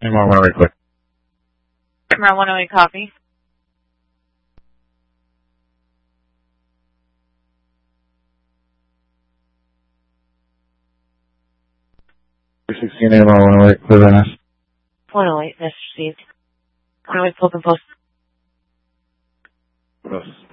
AMR 108, quick. AMR 108, copy. AMR 108, clear right now. 108, message received. 108, Fulton Post. What else?